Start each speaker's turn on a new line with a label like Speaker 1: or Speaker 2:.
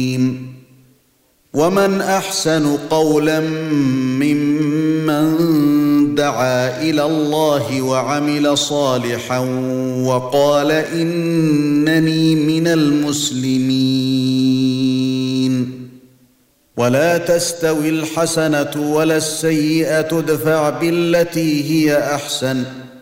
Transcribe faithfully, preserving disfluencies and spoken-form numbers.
Speaker 1: ومن احسن قولا ممن دعا الى الله وعمل صالحا وقال انني من المسلمين. ولا تستوي الحسنه ولا السيئه ادفع بالتي هي احسن